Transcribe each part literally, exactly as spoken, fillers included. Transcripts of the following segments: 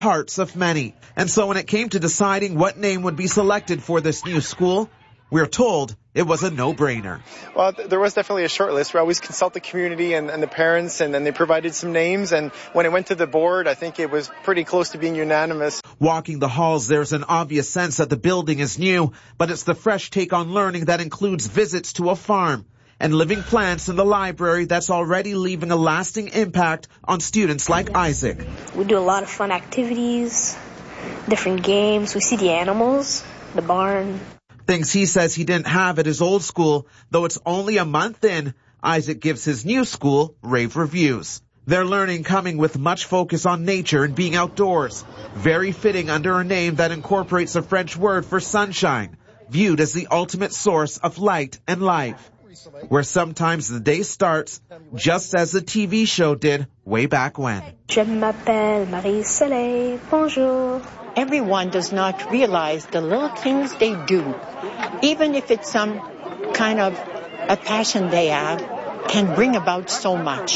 hearts of many. And so when it came to deciding what name would be selected for this new school, we're told it was a no-brainer. Well, there was definitely a short list. We always consult the community and, and the parents, and then they provided some names. And when it went to the board, I think it was pretty close to being unanimous. Walking the halls, there's an obvious sense that the building is new, but it's the fresh take on learning that includes visits to a farm and living plants in the library that's already leaving a lasting impact on students like Isaac. We do a lot of fun activities, different games. We see the animals, the barn. Things he says he didn't have at his old school. Though it's only a month in, Isaac gives his new school rave reviews. Their learning coming with much focus on nature and being outdoors. Very fitting under a name that incorporates a French word for sunshine, viewed as the ultimate source of light and life. Where sometimes the day starts just as the T V show did way back when. Je m'appelle Marie Soleil, bonjour. Everyone does not realize the little things they do, even if it's some kind of a passion they have, can bring about so much.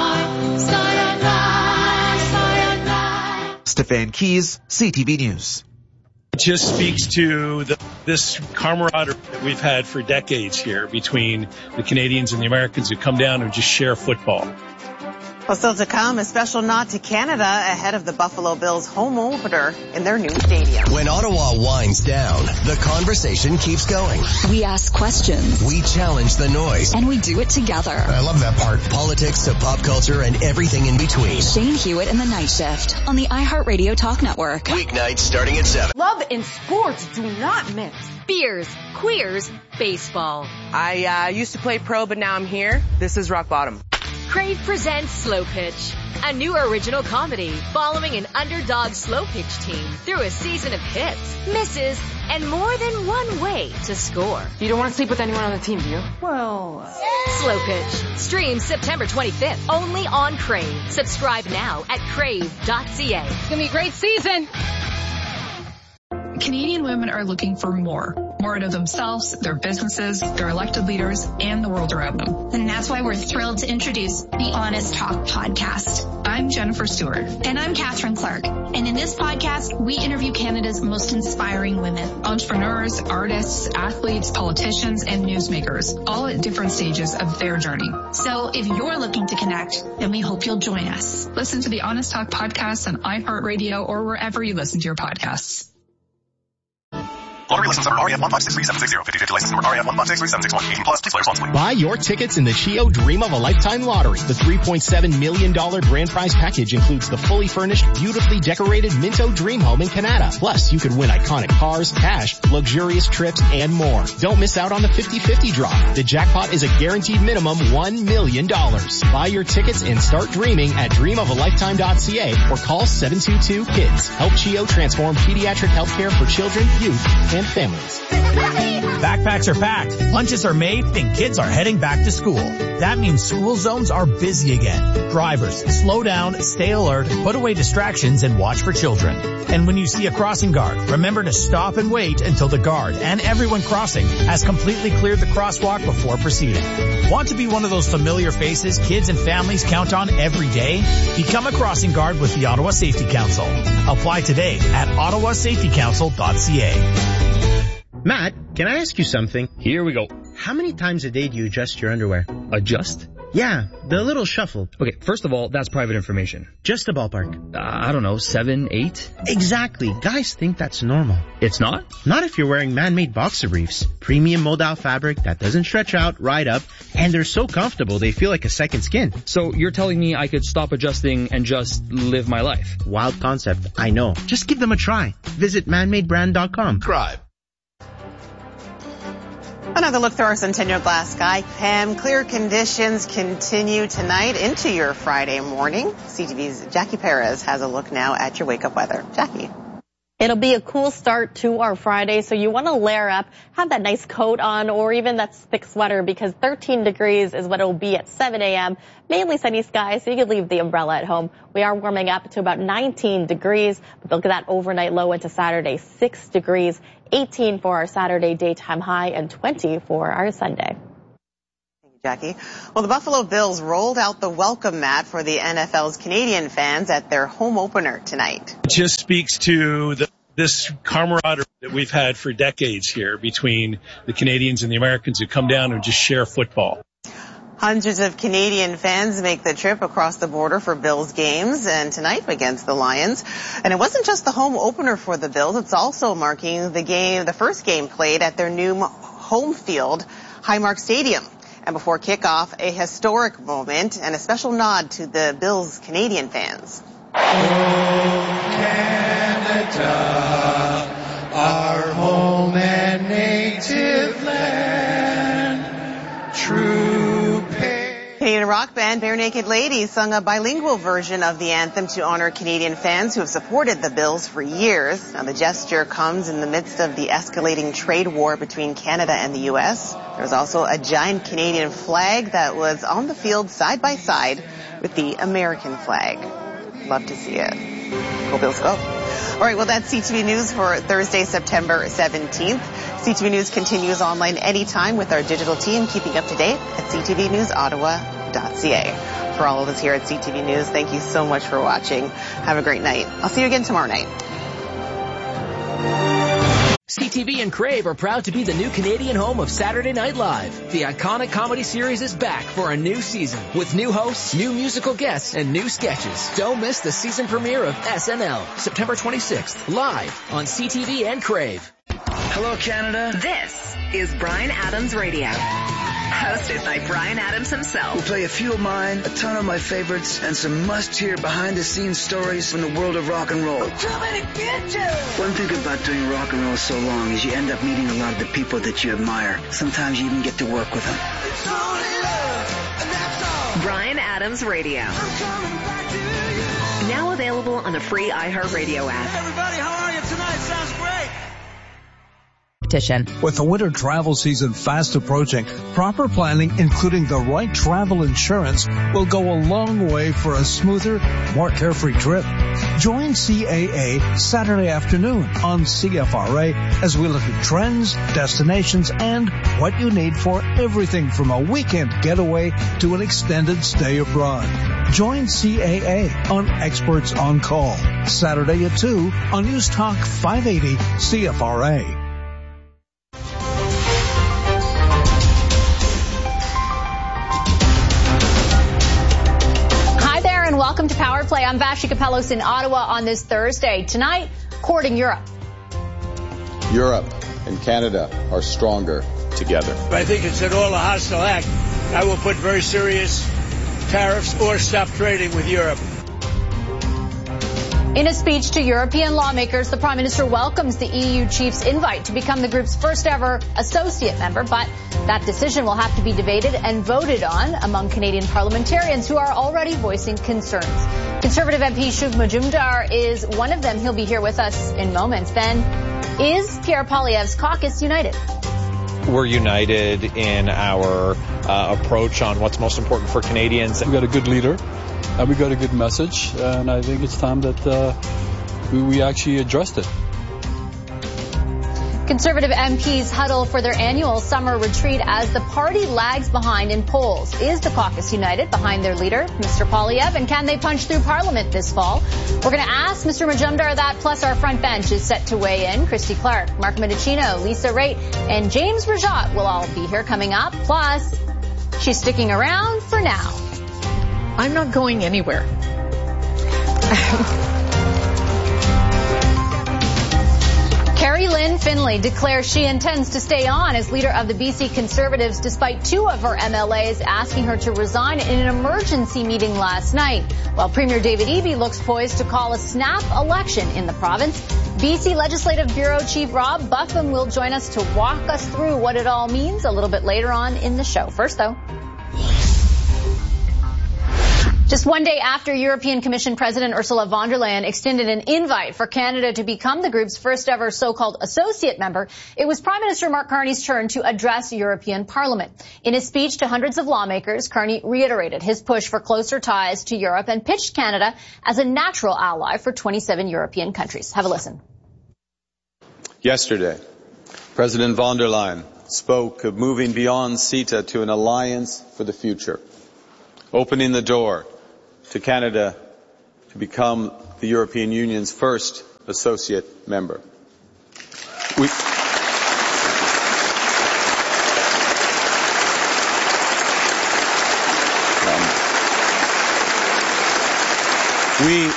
Stefan Keys, C T V News. It just speaks to the, this camaraderie that we've had for decades here between the Canadians and the Americans who come down and just share football. Well, still to come, a special nod to Canada ahead of the Buffalo Bills home opener in their new stadium. When Ottawa winds down, the conversation keeps going. We ask questions. We challenge the noise. And we do it together. I love that part. Politics to pop culture and everything in between. Shane Hewitt and the Night Shift on the iHeartRadio Talk Network. Weeknights starting at seven. Love in sports do not mix. Beers, queers, baseball. I uh, used to play pro, but now I'm here. This is rock bottom. Crave presents Slow Pitch, a new original comedy following an underdog slow pitch team through a season of hits, misses, and more than one way to score. You don't want to sleep with anyone on the team, do you? Well, uh... Slow Pitch streams September twenty-fifth only on Crave. Subscribe now at crave dot c a. It's going to be a great season. Canadian women are looking for more. More out of themselves, their businesses, their elected leaders, and the world around them. And that's why we're thrilled to introduce the Honest Talk podcast. I'm Jennifer Stewart. And I'm Catherine Clark. And in this podcast, we interview Canada's most inspiring women. Entrepreneurs, artists, athletes, politicians, and newsmakers, all at different stages of their journey. So if you're looking to connect, then we hope you'll join us. Listen to the Honest Talk podcast on iHeartRadio or wherever you listen to your podcasts. Lottery license number R E F one five six three seven six zero. fifty fifty license number R E F one five six three seven six one. eighteen plus. Please play responsibly. Buy your tickets in the C H I O Dream of a Lifetime Lottery. The three point seven million dollars grand prize package includes the fully furnished, beautifully decorated Minto Dream Home in Canada. Plus, you could win iconic cars, cash, luxurious trips, and more. Don't miss out on the fifty fifty draw. The jackpot is a guaranteed minimum one million dollars. Buy your tickets and start dreaming at dream of a lifetime dot c a or call seven two two KIDS. Help C H I O transform pediatric healthcare for children, youth, and families. Backpacks are packed, lunches are made, and kids are heading back to school. That means school zones are busy again. Drivers, slow down, stay alert, put away distractions, and watch for children. And when you see a crossing guard, remember to stop and wait until the guard and everyone crossing has completely cleared the crosswalk before proceeding. Want to be one of those familiar faces kids and families count on every day? Become a crossing guard with the Ottawa Safety Council. Apply today at ottawa safety council dot c a. Matt, can I ask you something? Here we go. How many times a day do you adjust your underwear? Adjust? Yeah, the little shuffle. Okay, first of all, that's private information. Just a ballpark. Uh, I don't know, seven, eight? Exactly. Guys think that's normal. It's not? Not if you're wearing man-made boxer briefs. Premium modal fabric that doesn't stretch out, right up, and they're so comfortable they feel like a second skin. So you're telling me I could stop adjusting and just live my life? Wild concept, I know. Just give them a try. Visit man made brand dot com. Subscribe. Another look through our Centennial Glass Sky Cam. Clear conditions continue tonight into your Friday morning. C T V's Jackie Perez has a look now at your wake-up weather. Jackie. It'll be a cool start to our Friday, so you want to layer up, have that nice coat on, or even that thick sweater, because thirteen degrees is what it will be at seven a m Mainly sunny skies, so you could leave the umbrella at home. We are warming up to about nineteen degrees, but look at that overnight low into Saturday, six degrees, eighteen for our Saturday daytime high, and twenty for our Sunday. Jackie. Well, the Buffalo Bills rolled out the welcome mat for the N F L's Canadian fans at their home opener tonight. It just speaks to the, this camaraderie that we've had for decades here between the Canadians and the Americans who come down and just share football. Hundreds of Canadian fans make the trip across the border for Bills games, and tonight against the Lions. And it wasn't just the home opener for the Bills, it's also marking the game, the first game played at their new home field, Highmark Stadium. And before kickoff, a historic moment and a special nod to the Bills Canadian fans. Oh, Canada, our home and native land, true pain. Canadian rock band Bare Naked Ladies sung a bilingual version of the anthem to honor Canadian fans who have supported the Bills for years. Now, the gesture comes in the midst of the escalating trade war between Canada and the U S. There's also a giant Canadian flag that was on the field side by side with the American flag. Love to see it. Go Bills, go. All right, well, that's C T V News for Thursday, September seventeenth. C T V News continues online anytime with our digital team, keeping up to date at c t v news ottawa dot c a. For all of us here at C T V News, thank you so much for watching. Have a great night. I'll see you again tomorrow night. C T V and Crave are proud to be the new Canadian home of Saturday Night Live. The iconic comedy series is back for a new season with new hosts, new musical guests, and new sketches. Don't miss the season premiere of S N L, September twenty-sixth, live on C T V and Crave. Hello, Canada. This is Bryan Adams Radio. Hosted by Bryan Adams himself. We'll play a few of mine, a ton of my favorites, and some must-hear behind-the-scenes stories from the world of rock and roll. I'm coming to get you! One thing about doing rock and roll so long is you end up meeting a lot of the people that you admire. Sometimes you even get to work with them. It's only love, and that's all. Bryan Adams Radio. I'm coming back to you. Now available on the free iHeartRadio app. Hey everybody, how are you tonight? Sounds great. With the winter travel season fast approaching, proper planning, including the right travel insurance, will go a long way for a smoother, more carefree trip. Join C A A Saturday afternoon on C F R A as we look at trends, destinations, and what you need for everything from a weekend getaway to an extended stay abroad. Join C A A on Experts on Call, Saturday at two on News Talk five eighty C F R A. Welcome to Power Play. I'm Vashi Kapelos in Ottawa on this Thursday. Tonight, courting Europe. Europe and Canada are stronger together. I think it's at all a hostile act. I will put very serious tariffs or stop trading with Europe. In a speech to European lawmakers, the Prime Minister welcomes the E U chief's invite to become the group's first ever associate member, but that decision will have to be debated and voted on among Canadian parliamentarians who are already voicing concerns. Conservative M P Shub Majumdar is one of them. He'll be here with us in moments. Then, is Pierre Poilievre's caucus united? We're united in our uh, approach on what's most important for Canadians. We've got a good leader. And we got a good message, and I think it's time that uh, we, we actually addressed it. Conservative M Ps huddle for their annual summer retreat as the party lags behind in polls. Is the caucus united behind their leader, Mister Poilievre, and can they punch through Parliament this fall? We're going to ask Mister Majumdar that, plus our front bench is set to weigh in. Christy Clark, Mark Mendicino, Lisa Raitt, and James Rajat will all be here coming up. Plus, she's sticking around for now. I'm not going anywhere. Carrie Lynn Finlay declares she intends to stay on as leader of the B C Conservatives despite two of her M L As asking her to resign in an emergency meeting last night. While Premier David Eby looks poised to call a snap election in the province, B C Legislative Bureau Chief Rob Buffam will join us to walk us through what it all means a little bit later on in the show. First, though, just one day after European Commission President Ursula von der Leyen extended an invite for Canada to become the group's first ever so-called associate member, it was Prime Minister Mark Carney's turn to address European Parliament. In his speech to hundreds of lawmakers, Carney reiterated his push for closer ties to Europe and pitched Canada as a natural ally for twenty-seven European countries. Have a listen. Yesterday, President von der Leyen spoke of moving beyond CETA to an alliance for the future, opening the door to Canada to become the European Union's first associate member. We We,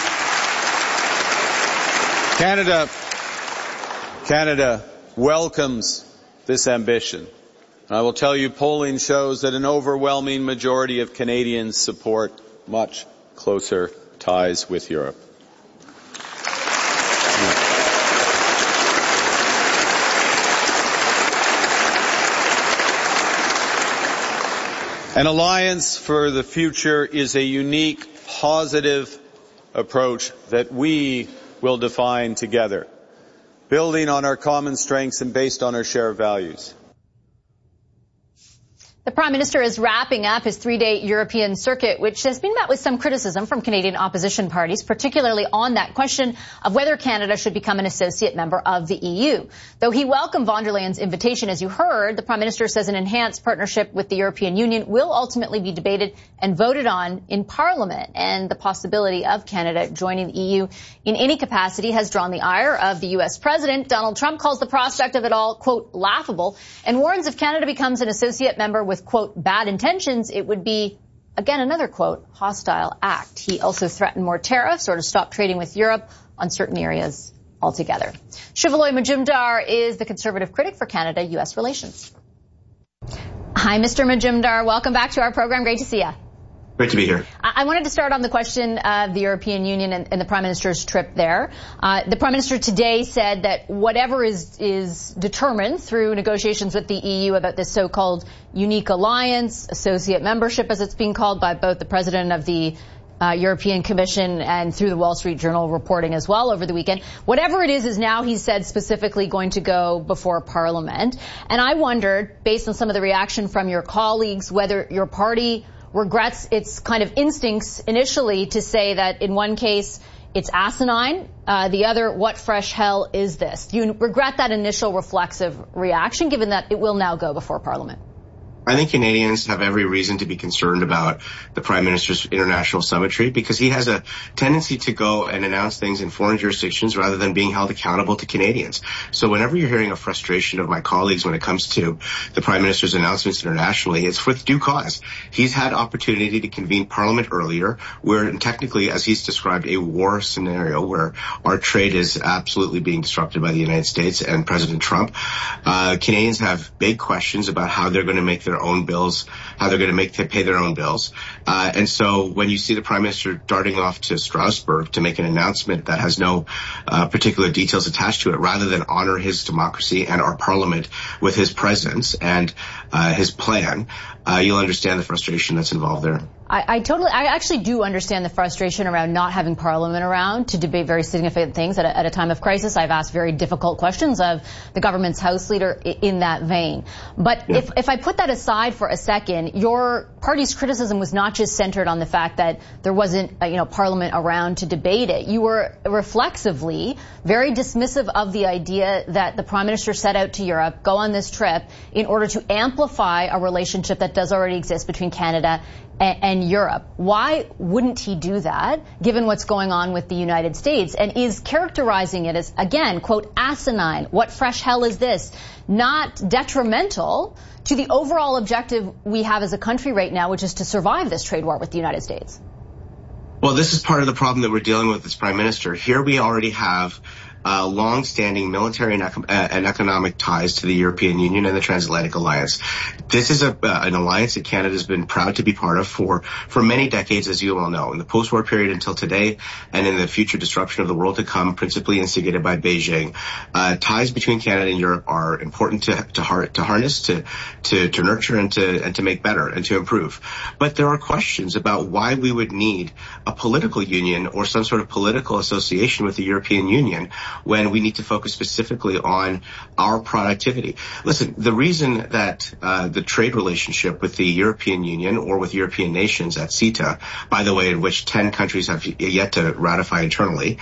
Canada, Canada welcomes this ambition. And I will tell you, polling shows that an overwhelming majority of Canadians support much closer ties with Europe. An alliance for the future is a unique, positive approach that we will define together, building on our common strengths and based on our shared values. The Prime Minister is wrapping up his three-day European circuit, which has been met with some criticism from Canadian opposition parties, particularly on that question of whether Canada should become an associate member of the E U. Though he welcomed von der Leyen's invitation, as you heard, the Prime Minister says an enhanced partnership with the European Union will ultimately be debated and voted on in Parliament, and the possibility of Canada joining the E U in any capacity has drawn the ire of the U S President. Donald Trump calls the prospect of it all, quote, laughable, and warns if Canada becomes an associate member with, quote, bad intentions, it would be, again, another, quote, hostile act. He also threatened more tariffs or to stop trading with Europe on certain areas altogether. Shivaloy Majumdar is the Conservative critic for Canada-U S relations. Hi, Mister Majumdar. Welcome back to our program. Great to see you. Great to be here. I wanted to start on the question of the European Union and, and the Prime Minister's trip there. Uh, the Prime Minister today said that whatever is, is determined through negotiations with the E U about this so-called unique alliance, associate membership as it's being called by both the President of the uh, European Commission and through the Wall Street Journal reporting as well over the weekend, whatever it is is now, he said, specifically going to go before Parliament. And I wondered, based on some of the reaction from your colleagues, whether your party regrets its kind of instincts initially to say that in one case it's asinine, uh, the other, what fresh hell is this? Do you regret that initial reflexive reaction, given that it will now go before Parliament? I think Canadians have every reason to be concerned about the Prime Minister's international summitry because he has a tendency to go and announce things in foreign jurisdictions rather than being held accountable to Canadians. So whenever you're hearing a frustration of my colleagues when it comes to the Prime Minister's announcements internationally, it's with due cause. He's had opportunity to convene Parliament earlier. We're technically, as he's described, a war scenario where our trade is absolutely being disrupted by the United States and President Trump. Uh, Canadians have big questions about how they're going to make their own bills, how they're going to make to pay their own bills. Uh, and so when you see the Prime Minister darting off to Strasbourg to make an announcement that has no uh, particular details attached to it, rather than honor his democracy and our Parliament with his presence and uh, his plan, uh, you'll understand the frustration that's involved there. I, I totally, I actually do understand the frustration around not having Parliament around to debate very significant things at a, at a time of crisis. I've asked very difficult questions of the government's House Leader in that vein. But yeah. if, if I put that aside for a second, your party's criticism was not just centered on the fact that there wasn't, uh, you know, Parliament around to debate it. You were reflexively very dismissive of the idea that the Prime Minister set out to Europe, go on this trip, in order to amplify a relationship that does already exist between Canada and, and Europe. Why wouldn't he do that, given what's going on with the United States, and is characterizing it as, again, quote, asinine, what fresh hell is this, not detrimental to the overall objective we have as a country right now, which is to survive this trade war with the United States? Well, this is part of the problem that we're dealing with as Prime Minister. Here we already have Uh, long-standing military and, econ- uh, and economic ties to the European Union and the Transatlantic Alliance. This is a, uh, an alliance that Canada has been proud to be part of for, for many decades, as you all know. In the post-war period until today, and in the future disruption of the world to come, principally instigated by Beijing, uh, ties between Canada and Europe are important to to, har- to harness, to, to to nurture, and to and to make better and to improve. But there are questions about why we would need a political union or some sort of political association with the European Union when we need to focus specifically on our productivity. Listen, the reason that uh, the trade relationship with the European Union or with European nations at CETA, by the way, in which ten countries have yet to ratify internally,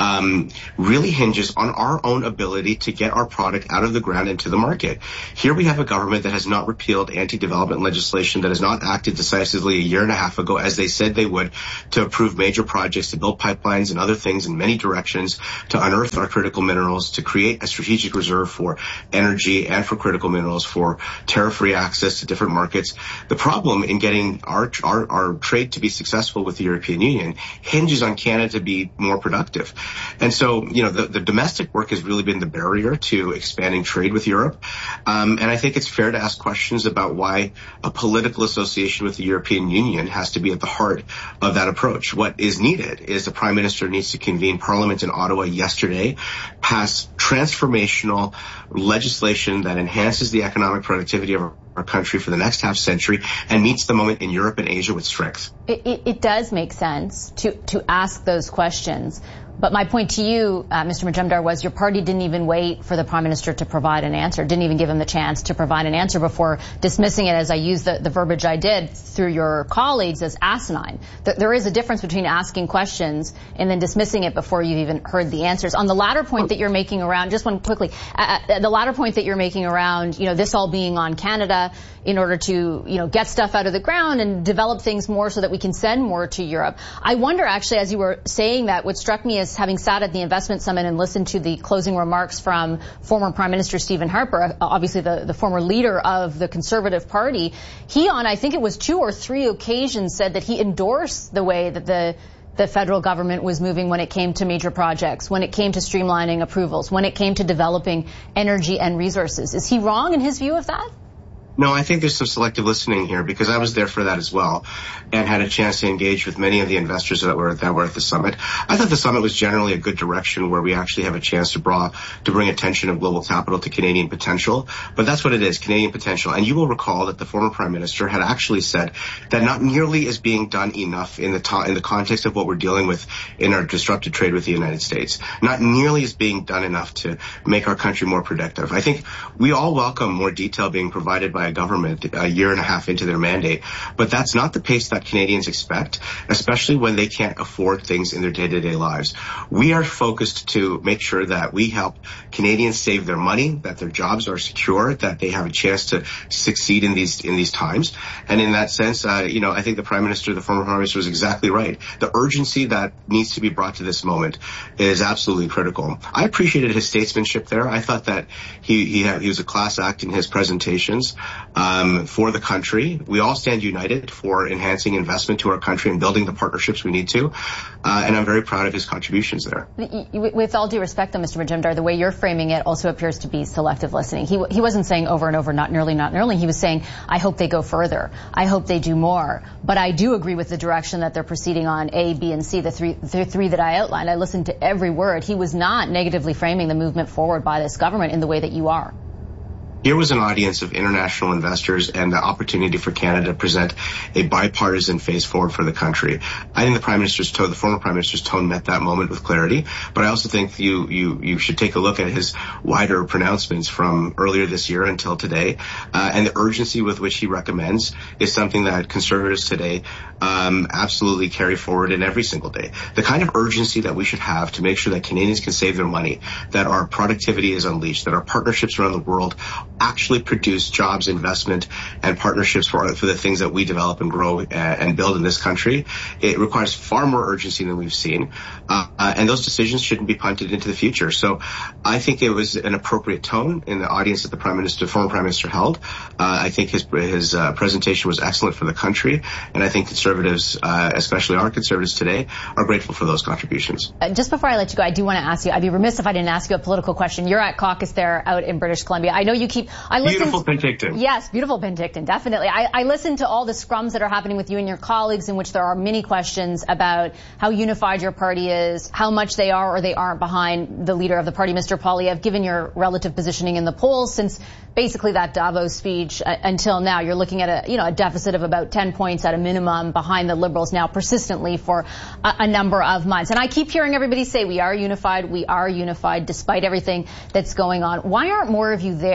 um, really hinges on our own ability to get our product out of the ground into the market. Here we have a government that has not repealed anti-development legislation, that has not acted decisively a year and a half ago, as they said they would, to approve major projects, to build pipelines and other things in many directions, to unearth our critical minerals, to create a strategic reserve for energy and for critical minerals, for tariff-free access to different markets. The problem in getting our, our, our trade to be successful with the European Union hinges on Canada to be more productive. And so, you know, the, the domestic work has really been the barrier to expanding trade with Europe. Um, and I think it's fair to ask questions about why a political association with the European Union has to be at the heart of that approach. What is needed is the Prime Minister needs to convene Parliament in Ottawa yesterday, pass transformational legislation that enhances the economic productivity of our our country for the next half century and meets the moment in Europe and Asia with strength. It, it, it does make sense to, to ask those questions. But my point to you, uh, Mister Majumdar, was your party didn't even wait for the Prime Minister to provide an answer, didn't even give him the chance to provide an answer before dismissing it, as I used the, the verbiage I did, through your colleagues, as asinine. Th- there is a difference between asking questions and then dismissing it before you've even heard the answers. On the latter point that you're making around, just one quickly, uh, the latter point that you're making around, you know, this all being on Canada in order to, you know, get stuff out of the ground and develop things more so that we can send more to Europe. I wonder, actually, as you were saying that, what struck me as having sat at the investment summit and listened to the closing remarks from former Prime Minister Stephen Harper, obviously the, the former leader of the Conservative Party, he on, I think it was two or three occasions, said that he endorsed the way that the the federal government was moving when it came to major projects, when it came to streamlining approvals, when it came to developing energy and resources. Is he wrong in his view of that? No, I think there's some selective listening here, because I was there for that as well and had a chance to engage with many of the investors that were that were at the summit. I thought the summit was generally a good direction, where we actually have a chance to draw to bring attention of global capital to Canadian potential. But that's what it is, Canadian potential. And you will recall that the former Prime Minister had actually said that not nearly is being done enough in the to- in the context of what we're dealing with in our disrupted trade with the United States. Not nearly is being done enough to make our country more productive. I think we all welcome more detail being provided by a government a year and a half into their mandate, but that's not the pace that Canadians expect, especially when they can't afford things in their day-to-day lives. We are focused to make sure that we help Canadians save their money, that their jobs are secure, that they have a chance to succeed in these in these times. And in that sense, uh, you know, I think the Prime Minister, the former Prime Minister, was exactly right. The urgency that needs to be brought to this moment is absolutely critical. I appreciated his statesmanship there. I thought that he he, had, he was a class act in his presentations. Um, for the country. We all stand united for enhancing investment to our country and building the partnerships we need to. Uh, and I'm very proud of his contributions there. With all due respect, though, Mister Majumdar, the way you're framing it also appears to be selective listening. He, he wasn't saying over and over, not nearly, not nearly. He was saying, I hope they go further. I hope they do more. But I do agree with the direction that they're proceeding on, A, B, and C, the three, the three that I outlined. I listened to every word. He was not negatively framing the movement forward by this government in the way that you are. Here was an audience of international investors and the opportunity for Canada to present a bipartisan face forward for the country. I think the Prime Minister's tone, the former Prime Minister's tone met that moment with clarity, but I also think you, you, you should take a look at his wider pronouncements from earlier this year until today. Uh, and the urgency with which he recommends is something that Conservatives today um, absolutely carry forward in every single day. The kind of urgency that we should have to make sure that Canadians can save their money, that our productivity is unleashed, that our partnerships around the world actually produce jobs, investment, and partnerships for, for the things that we develop and grow uh, and build in this country. It requires far more urgency than we've seen. Uh, uh, and those decisions shouldn't be punted into the future. So I think it was an appropriate tone in the audience that the Prime Minister, former Prime Minister held. Uh, I think his, his uh, presentation was excellent for the country. And I think Conservatives, uh, especially our Conservatives today, are grateful for those contributions. Uh, just before I let you go, I do want to ask you, I'd be remiss if I didn't ask you a political question. You're at caucus there out in British Columbia. I know you keep I listened, beautiful Penticton. Yes, beautiful Penticton, definitely. I, I listened to all the scrums that are happening with you and your colleagues, in which there are many questions about how unified your party is, how much they are or they aren't behind the leader of the party, Mister Poilievre, given your relative positioning in the polls since basically that Davos speech uh, until now. You're looking at a, you know, a deficit of about ten points at a minimum behind the Liberals now persistently for a, a number of months. And I keep hearing everybody say we are unified, we are unified despite everything that's going on. Why aren't more of you there?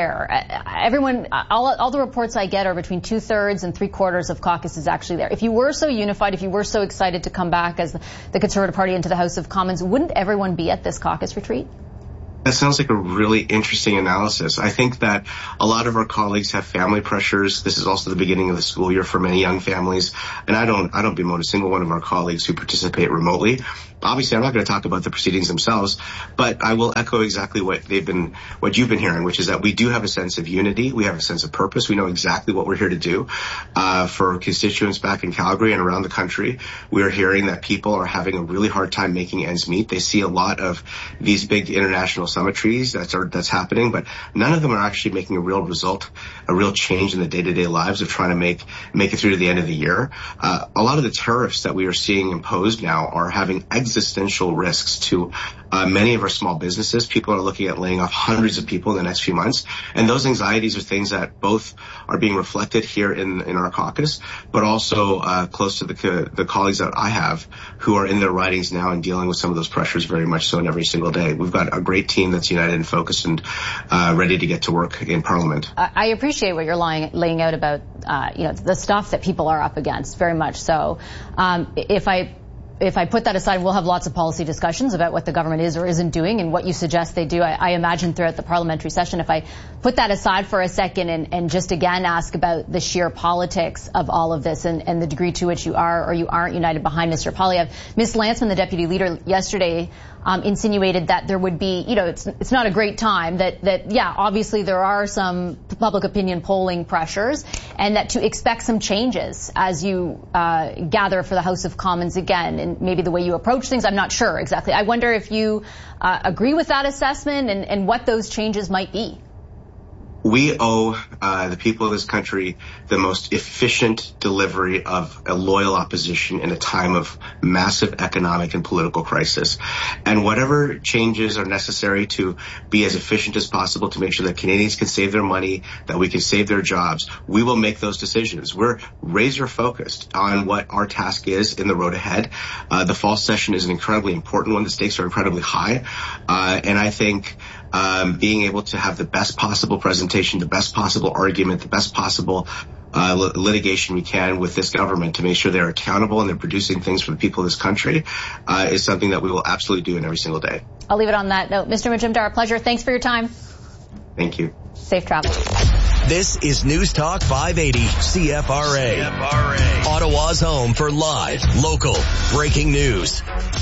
everyone, all, all the reports I get are between two-thirds and three-quarters of caucus is actually there. If you were so unified, if you were so excited to come back as the Conservative Party into the House of Commons, wouldn't everyone be at this caucus retreat? That sounds like a really interesting analysis. I think that a lot of our colleagues have family pressures. This is also the beginning of the school year for many young families. And I don't, I don't bemoan a single one of our colleagues who participate remotely. Obviously, I'm not going to talk about the proceedings themselves, but I will echo exactly what they've been, what you've been hearing, which is that we do have a sense of unity. We have a sense of purpose. We know exactly what we're here to do. Uh, for constituents back in Calgary and around the country, we are hearing that people are having a really hard time making ends meet. They see a lot of these big international summit trees that's, are, that's happening, but none of them are actually making a real result, a real change in the day-to-day lives of trying to make, make it through to the end of the year. Uh, a lot of the tariffs that we are seeing imposed now are having existential risks to uh, many of our small businesses. People are looking at laying off hundreds of people in the next few months. And those anxieties are things that both are being reflected here in, in our caucus, but also uh, close to the, the colleagues that I have who are in their ridings now and dealing with some of those pressures very much so in every single day. We've got a great team that's united and focused and uh, ready to get to work in Parliament. I appreciate what you're lying, laying out about uh, you know, the stuff that people are up against, very much so. Um, if I If I put that aside, we'll have lots of policy discussions about what the government is or isn't doing and what you suggest they do, I, I imagine, throughout the parliamentary session. If I put that aside for a second and, and just again ask about the sheer politics of all of this and, and the degree to which you are or you aren't united behind Mister Poilievre. Miz Lanceman, the deputy leader, yesterday um, insinuated that there would be, you know, it's it's not a great time, that, that, yeah, obviously there are some public opinion polling pressures and that to expect some changes as you uh, gather for the House of Commons again. And maybe the way you approach things, I'm not sure exactly. I wonder if you uh, agree with that assessment and, and what those changes might be. We owe uh, the people of this country the most efficient delivery of a loyal opposition in a time of massive economic and political crisis. And whatever changes are necessary to be as efficient as possible to make sure that Canadians can save their money, that we can save their jobs, we will make those decisions. We're razor focused on what our task is in the road ahead. Uh, the fall session is an incredibly important one. The stakes are incredibly high. Uh, and I think Um, being able to have the best possible presentation, the best possible argument, the best possible uh, lit- litigation we can with this government to make sure they're accountable and they're producing things for the people of this country uh, is something that we will absolutely do in every single day. I'll leave it on that note. Mister Majumdar, a pleasure. Thanks for your time. Thank you. Safe travel. This is News Talk five eighty C F R A. C F R A. Ottawa's home for live, local, breaking news.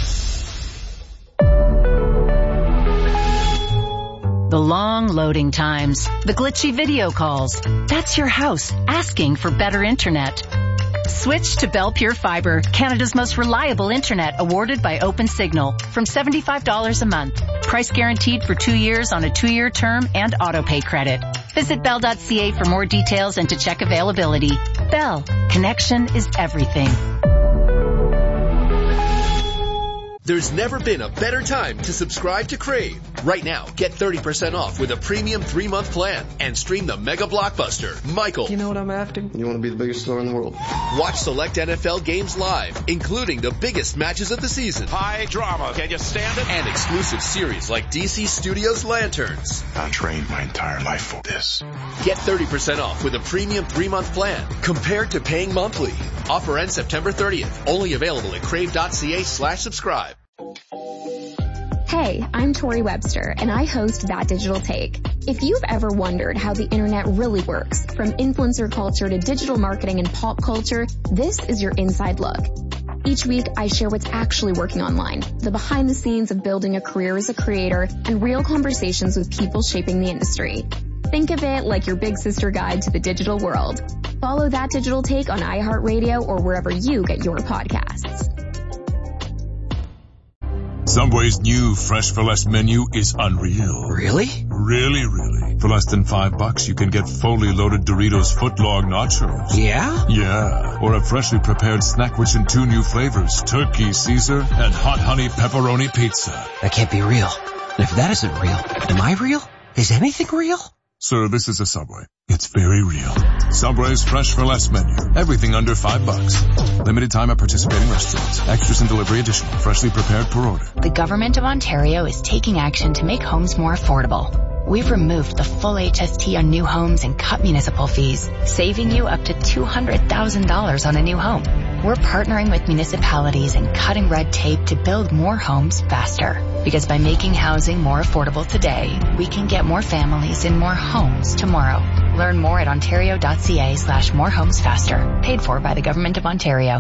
The long loading times, the glitchy video calls. That's your house asking for better internet. Switch to Bell Pure Fiber, Canada's most reliable internet, awarded by OpenSignal, from seventy-five dollars a month. Price guaranteed for two years on a two-year term and auto-pay credit. Visit bell dot c a for more details and to check availability. Bell, connection is everything. There's never been a better time to subscribe to Crave. Right now, get thirty percent off with a premium three-month plan and stream the mega blockbuster, Michael. You know what I'm after? You want to be the biggest star in the world. Watch select N F L games live, including the biggest matches of the season. High drama. Can you stand it? And exclusive series like D C Studios Lanterns. I trained my entire life for this. Get thirty percent off with a premium three-month plan compared to paying monthly. Offer ends September thirtieth. Only available at crave dot c a slash subscribe. Hey, I'm Tori Webster, and I host That Digital Take. If you've ever wondered how the internet really works, from influencer culture to digital marketing and pop culture, this is your inside look. Each week, I share what's actually working online, the behind the scenes of building a career as a creator, and real conversations with people shaping the industry. Think of it like your big sister guide to the digital world. Follow That Digital Take on iHeartRadio or wherever you get your podcasts. Subway's new Fresh for Less menu is unreal. Really? Really, really. For less than five bucks, you can get fully loaded Doritos footlong nachos. Yeah? Yeah. Or a freshly prepared snack-rich in two new flavors, Turkey Caesar and Hot Honey Pepperoni Pizza. That can't be real. If that isn't real, am I real? Is anything real? Sir, this is a Subway. It's very real. Subway's Fresh for Less menu. Everything under five bucks. Limited time at participating restaurants. Extras and delivery additional. Freshly prepared per order. The Government of Ontario is taking action to make homes more affordable. We've removed the full H S T on new homes and cut municipal fees, saving you up to two hundred thousand dollars on a new home. We're partnering with municipalities and cutting red tape to build more homes faster. Because by making housing more affordable today, we can get more families in more homes tomorrow. Learn more at ontario.ca slash more homes faster. Paid for by the Government of Ontario.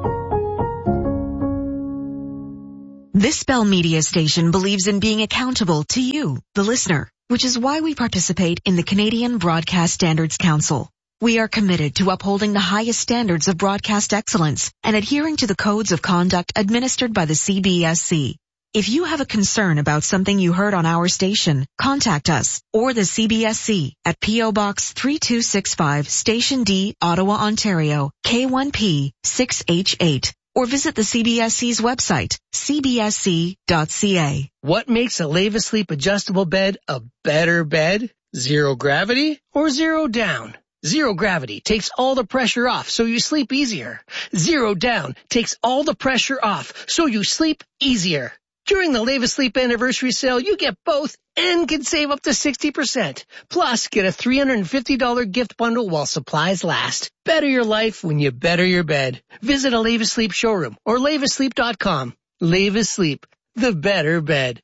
This Bell Media station believes in being accountable to you, the listener, which is why we participate in the Canadian Broadcast Standards Council. We are committed to upholding the highest standards of broadcast excellence and adhering to the codes of conduct administered by the C B S C. If you have a concern about something you heard on our station, contact us or the C B S C at P O Box three two six five, Station D, Ottawa, Ontario, K one P six H eight, or visit the C B S C's website, c b s c dot c a. What makes a Lave-Asleep adjustable bed a better bed? Zero gravity or zero down? Zero gravity takes all the pressure off so you sleep easier. Zero down takes all the pressure off so you sleep easier. During the Lave-Asleep anniversary sale, you get both and can save up to sixty percent. Plus, get a three hundred fifty dollars gift bundle while supplies last. Better your life when you better your bed. Visit a Lave-Asleep showroom or lave asleep dot com. Lave-Asleep, the better bed.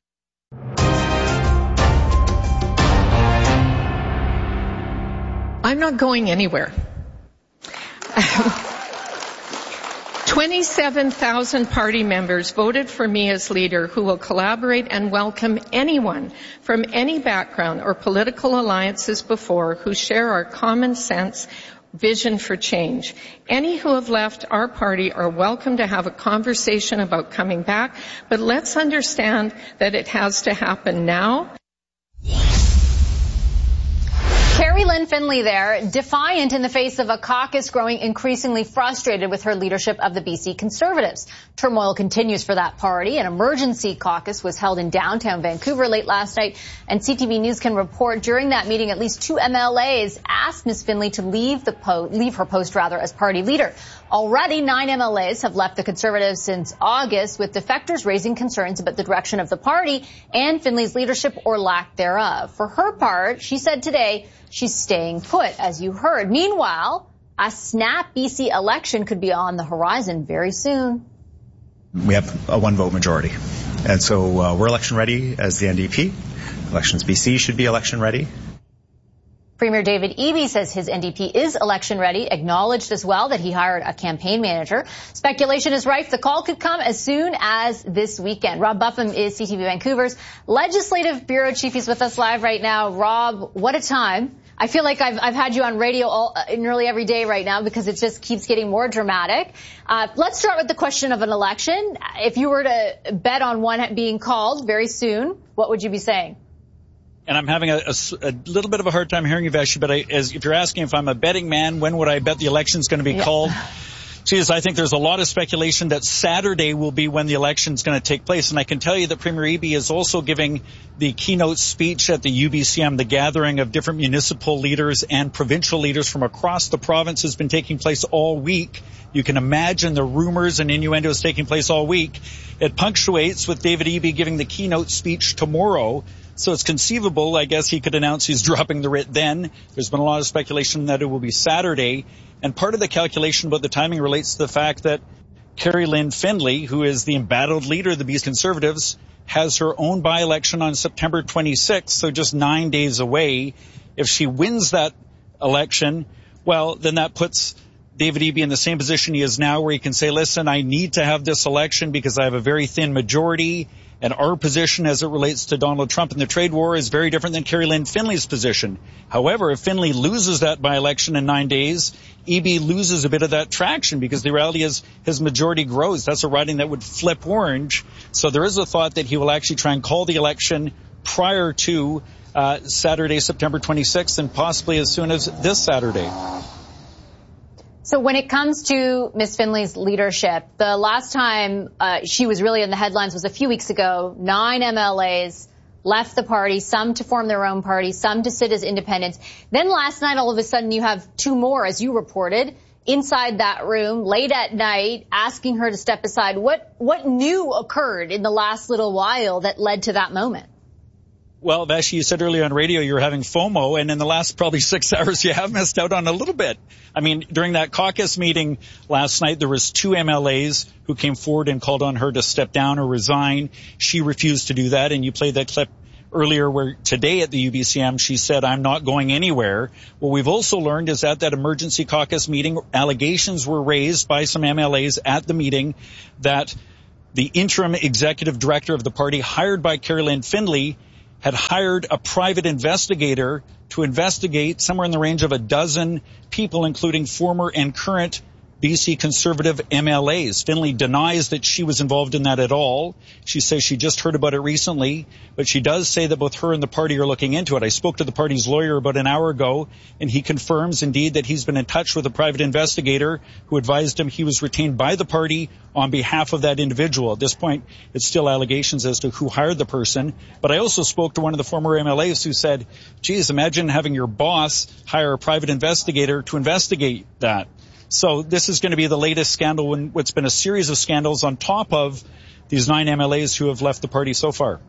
I'm not going anywhere. twenty-seven thousand party members voted for me as leader who will collaborate and welcome anyone from any background or political alliances before who share our common sense vision for change. Any who have left our party are welcome to have a conversation about coming back, but let's understand that it has to happen now. Carrie Lynn Finlay there, defiant in the face of a caucus growing increasingly frustrated with her leadership of the B C Conservatives. Turmoil continues for that party. An emergency caucus was held in downtown Vancouver late last night, and C T V News can report during that meeting at least two M L As asked Miz Finlay to leave the po- leave her post rather as party leader. Already, nine M L As have left the Conservatives since August, with defectors raising concerns about the direction of the party and Finlay's leadership or lack thereof. For her part, she said today she's staying put, as you heard. Meanwhile, a snap B C election could be on the horizon very soon. We have a one-vote majority, and so uh, we're election ready as the N D P. Elections B C should be election ready. Premier David Eby says his N D P is election ready, acknowledged as well that he hired a campaign manager. Speculation is rife. The call could come as soon as this weekend. Rob Buffum is C T V Vancouver's Legislative Bureau Chief. He's with us live right now. Rob, what a time. I feel like I've, I've had you on radio all, uh, nearly every day right now because it just keeps getting more dramatic. Uh, let's start with the question of an election. If you were to bet on one being called very soon, what would you be saying? And I'm having a, a, a little bit of a hard time hearing you, Vashi, but I, as if you're asking if I'm a betting man, when would I bet the election's going to be yeah. called? Geez, I think there's a lot of speculation that Saturday will be when the election's going to take place. And I can tell you that Premier Eby is also giving the keynote speech at the U B C M. The gathering of different municipal leaders and provincial leaders from across the province has been taking place all week. You can imagine the rumors and innuendos taking place all week. It punctuates with David Eby giving the keynote speech tomorrow. So it's conceivable, I guess, he could announce he's dropping the writ then. There's been a lot of speculation that it will be Saturday. And part of the calculation about the timing relates to the fact that Carrie Lynn Finlay, who is the embattled leader of the B C Conservatives, has her own by-election on September twenty-sixth, so just nine days away. If she wins that election, well, then that puts David Eby in the same position he is now, where he can say, listen, I need to have this election because I have a very thin majority. And our position as it relates to Donald Trump and the trade war is very different than Carrie Lynn Finlay's position. However, if Finlay loses that by-election in nine days, Eby loses a bit of that traction because the reality is his majority grows. That's a riding that would flip orange. So there is a thought that he will actually try and call the election prior to uh, Saturday, September twenty-sixth, and possibly as soon as this Saturday. So when it comes to Miz Finlay's leadership, the last time uh, she was really in the headlines was a few weeks ago. Nine M L As left the party, some to form their own party, some to sit as independents. Then last night, all of a sudden, you have two more, as you reported, inside that room, late at night, asking her to step aside. What, what new occurred in the last little while that led to that moment? Well, Vashi, you said earlier on radio you were having FOMO, and in the last probably six hours you have missed out on a little bit. I mean, during that caucus meeting last night, there was two M L As who came forward and called on her to step down or resign. She refused to do that, and you played that clip earlier where today at the U B C M she said, I'm not going anywhere. What we've also learned is at that emergency caucus meeting, allegations were raised by some M L As at the meeting that the interim executive director of the party, hired by Carrie-Lynne Findlay, had hired a private investigator to investigate somewhere in the range of a dozen people, including former and current B C Conservative M L As. Findlay denies that she was involved in that at all. She says she just heard about it recently, but she does say that both her and the party are looking into it. I spoke to the party's lawyer about an hour ago, and he confirms indeed that he's been in touch with a private investigator who advised him he was retained by the party on behalf of that individual. At this point, it's still allegations as to who hired the person. But I also spoke to one of the former M L As who said, geez, imagine having your boss hire a private investigator to investigate that. So this is going to be the latest scandal in what's been a series of scandals on top of these nine M L As who have left the party so far.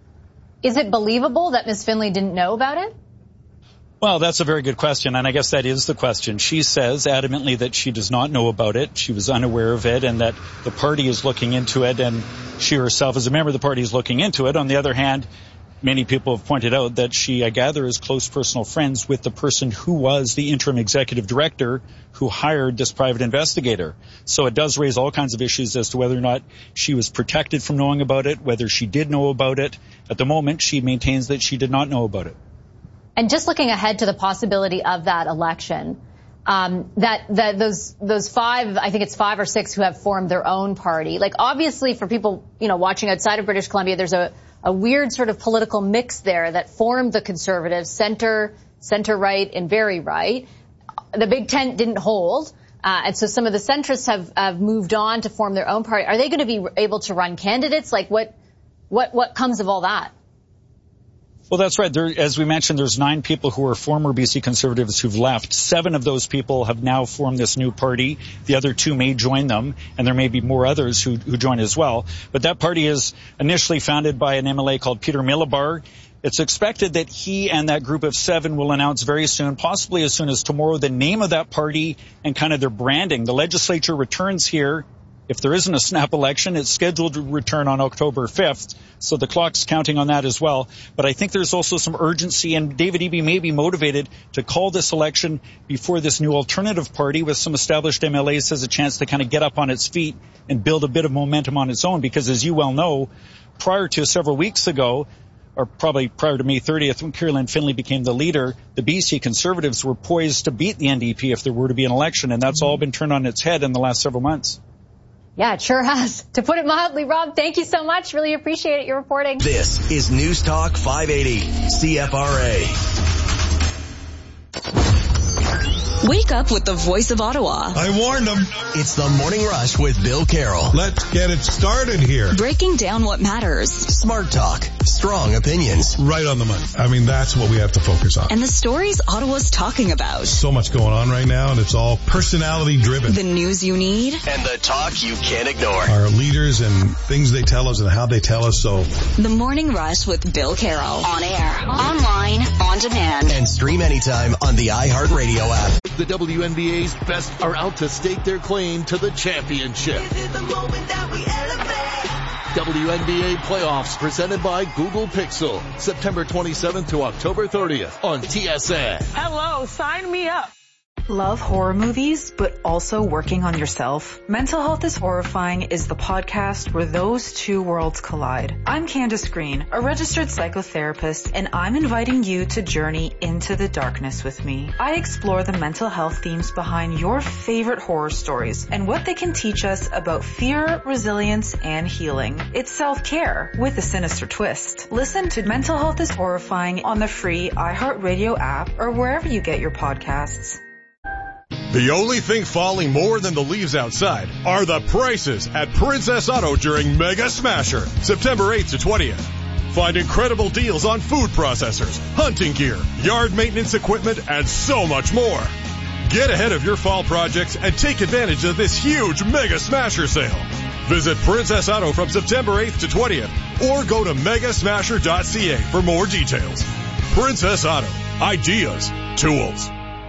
Is it believable that Miz Findlay didn't know about it? Well, that's a very good question, and I guess that is the question. She says adamantly that she does not know about it, she was unaware of it, and that the party is looking into it, and she herself as a member of the party is looking into it. On the other hand, many people have pointed out that she, I gather, is close personal friends with the person who was the interim executive director who hired this private investigator. So it does raise all kinds of issues as to whether or not she was protected from knowing about it, whether she did know about it. At the moment, she maintains that she did not know about it. And just looking ahead to the possibility of that election, um, that, that those, those five, I think it's five or six who have formed their own party. Like, obviously for people, you know, watching outside of British Columbia, there's a, a weird sort of political mix there that formed the Conservatives, center, center right, and very right. The big tent didn't hold, uh, and so some of the centrists have, have moved on to form their own party. Are they going to be able to run candidates? Like, what, what, what comes of all that? Well, that's right. There, as we mentioned, there's nine people who are former B C Conservatives who've left. Seven of those people have now formed this new party. The other two may join them, and there may be more others who, who join as well. But that party is initially founded by an M L A called Peter Milobar. It's expected that he and that group of seven will announce very soon, possibly as soon as tomorrow, the name of that party and kind of their branding. The legislature returns here. If there isn't a snap election, it's scheduled to return on October fifth, so the clock's counting on that as well. But I think there's also some urgency, and David Eby may be motivated to call this election before this new alternative party with some established M L As has a chance to kind of get up on its feet and build a bit of momentum on its own, because as you well know, prior to several weeks ago, or probably prior to May thirtieth, when Carrie-Lynne Findlay became the leader, the B C Conservatives were poised to beat the N D P if there were to be an election, and that's all been turned on its head in the last several months. Yeah, it sure has. To put it mildly, Rob, thank you so much. Really appreciate it, your reporting. This is News Talk five eighty C F R A. Wake up with the voice of Ottawa. I warned them. It's the Morning Rush with Bill Carroll. Let's get it started here. Breaking down what matters. Smart talk. Strong opinions. Right on the money. I mean, that's what we have to focus on. And the stories Ottawa's talking about. So much going on right now, and it's all personality driven. The news you need. And the talk you can't ignore. Our leaders and things they tell us and how they tell us, so. The Morning Rush with Bill Carroll. On air, online, on demand. And stream anytime on the iHeartRadio app. The W N B A's best are out to stake their claim to the championship. W N B A playoffs presented by Google Pixel. September twenty-seventh to October thirtieth on T S N. Hello, sign me up. Love horror movies, but also working on yourself? Mental Health is Horrifying is the podcast where those two worlds collide. I'm Candace Green, a registered psychotherapist, and I'm inviting you to journey into the darkness with me. I explore the mental health themes behind your favorite horror stories and what they can teach us about fear, resilience, and healing. It's self-care with a sinister twist. Listen to Mental Health is Horrifying on the free iHeartRadio app or wherever you get your podcasts. The only thing falling more than the leaves outside are the prices at Princess Auto during Mega Smasher, September eighth to twentieth. Find incredible deals on food processors, hunting gear, yard maintenance equipment, and so much more. Get ahead of your fall projects and take advantage of this huge Mega Smasher sale. Visit Princess Auto from September eighth to twentieth or go to mega smasher dot c a for more details. Princess Auto. Ideas. Tools.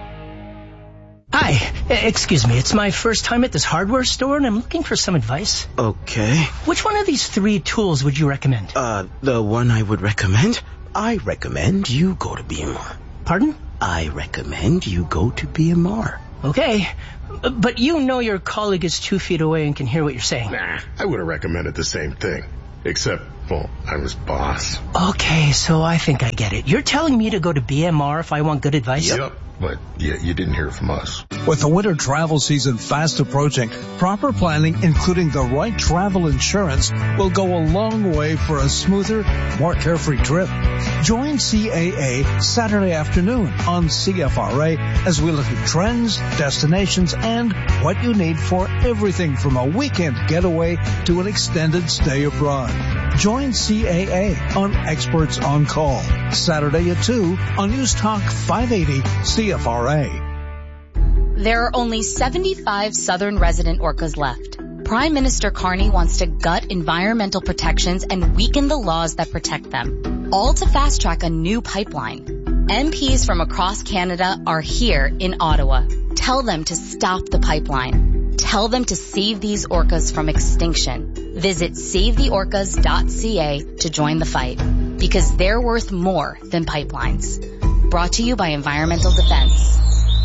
Hi, excuse me. It's my first time at this hardware store, and I'm looking for some advice. Okay. Which one of these three tools would you recommend? Uh, the one I would recommend? I recommend you go to B M R. Pardon? I recommend you go to B M R. Okay. But you know your colleague is two feet away and can hear what you're saying. Nah, I would have recommended the same thing. Except, well, I was boss. Okay, so I think I get it. You're telling me to go to B M R if I want good advice? Yep. But yeah, you didn't hear from us. With the winter travel season fast approaching, proper planning, including the right travel insurance, will go a long way for a smoother, more carefree trip. Join C A A Saturday afternoon on C F R A as we look at trends, destinations, and what you need for everything from a weekend getaway to an extended stay abroad. Join C A A on Experts on Call, Saturday at two on News Talk five eighty C F R A. There are only seventy-five southern resident orcas left. Prime Minister Carney wants to gut environmental protections and weaken the laws that protect them, all to fast-track a new pipeline. M Ps from across Canada are here in Ottawa. Tell them to stop the pipeline. Tell them to save these orcas from extinction. Visit save the orcas dot c a to join the fight, because they're worth more than pipelines. Brought to you by Environmental Defense.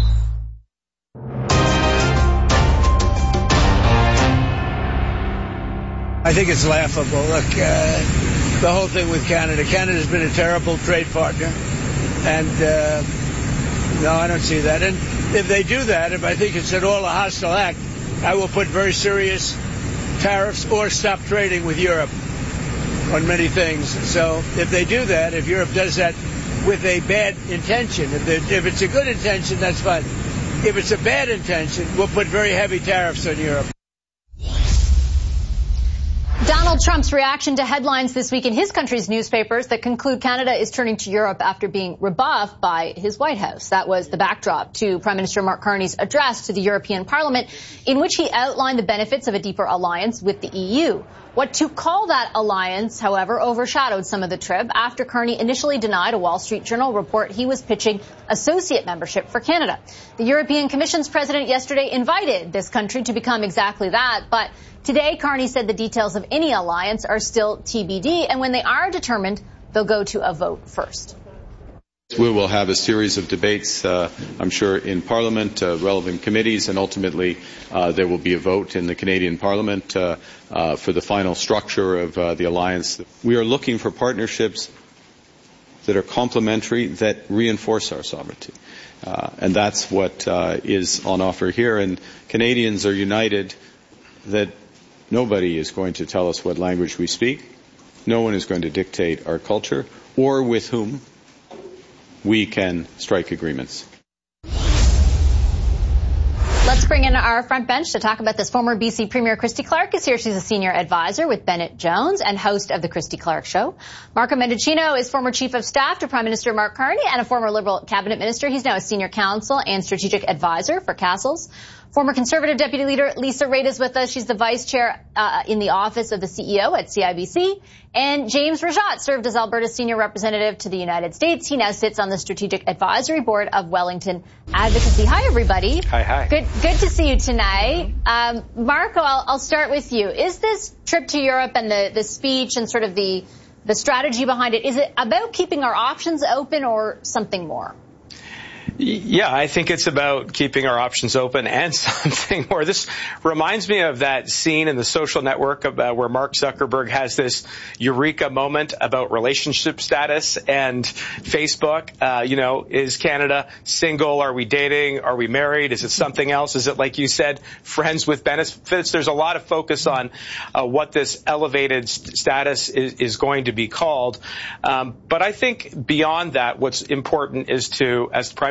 I think it's laughable. Look, uh, the whole thing with Canada. Canada's been a terrible trade partner. And, uh, no, I don't see that. And if they do that, if I think it's at all a hostile act, I will put very serious tariffs or stop trading with Europe on many things. So if they do that, if Europe does that with a bad intention, if, if it's a good intention, that's fine. If it's a bad intention, we'll put very heavy tariffs on Europe. Donald Trump's reaction to headlines this week in his country's newspapers that conclude Canada is turning to Europe after being rebuffed by his White House. That was the backdrop to Prime Minister Mark Carney's address to the European Parliament, in which he outlined the benefits of a deeper alliance with the E U. What to call that alliance, however, overshadowed some of the trip after Carney initially denied a Wall Street Journal report he was pitching associate membership for Canada. The European Commission's president yesterday invited this country to become exactly that, but today Carney said the details of any alliance are still T B D, and when they are determined, they'll go to a vote first. We will have a series of debates, uh, I'm sure, in Parliament, uh, relevant committees, and ultimately uh, there will be a vote in the Canadian Parliament uh, uh, for the final structure of uh, the alliance. We are looking for partnerships that are complementary, that reinforce our sovereignty. Uh, and that's what uh, is on offer here. And Canadians are united that nobody is going to tell us what language we speak. No one is going to dictate our culture or with whom we can strike agreements. Let's bring in our front bench to talk about this. Former B C Premier Christy Clark is here. She's a senior advisor with Bennett Jones and host of the Christy Clark Show. Marco Mendicino is former chief of staff to Prime Minister Mark Carney and a former Liberal cabinet minister. He's now a senior counsel and strategic advisor for Castles. Former Conservative Deputy Leader Lisa Raitt is with us. She's the vice chair uh, in the office of the C E O at C I B C. And James Rajat served as Alberta's senior representative to the United States. He now sits on the strategic advisory board of Wellington Advocacy. Hi, everybody. Hi, hi. Good, good to see you tonight. Um, Marco, I'll, I'll start with you. Is this trip to Europe and the, the speech and sort of the, the strategy behind it, is it about keeping our options open or something more? Yeah, I think it's about keeping our options open and something more. This reminds me of that scene in The Social Network about where Mark Zuckerberg has this eureka moment about relationship status and Facebook. Uh, you know, is Canada single? Are we dating? Are we married? Is it something else? Is it, like you said, friends with benefits? There's a lot of focus on uh, what this elevated st- status is, is going to be called. Um, but I think beyond that, what's important is to, as the Prime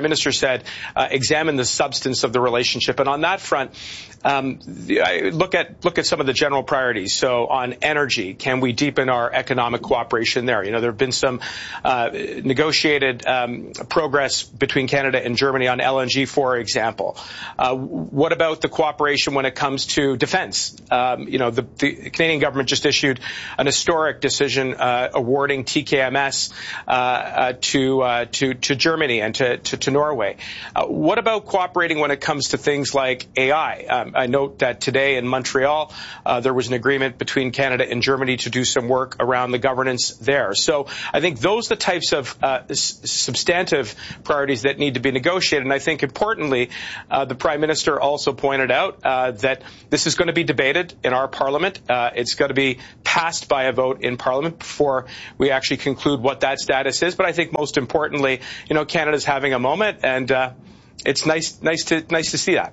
Minister said, uh, examine the substance of the relationship. And on that front, um, I look at look at some of the general priorities. So on energy, can we deepen our economic cooperation there? You know, there have been some uh, negotiated um, progress between Canada and Germany on L N G, for example. Uh, what about the cooperation when it comes to defense? Um, you know, the, the Canadian government just issued an historic decision uh, awarding T K M S uh, uh, to, uh, to to Germany and to to, to Norway. Uh, what about cooperating when it comes to things like A I? Um, I note that today in Montreal uh, there was an agreement between Canada and Germany to do some work around the governance there. So I think those are the types of uh, s- substantive priorities that need to be negotiated. And I think importantly, uh, the Prime Minister also pointed out uh, that this is going to be debated in our Parliament. Uh, it's going to be passed by a vote in Parliament before we actually conclude what that status is. But I think most importantly, you know, Canada's having a moment, and uh, it's nice, nice to nice to see that.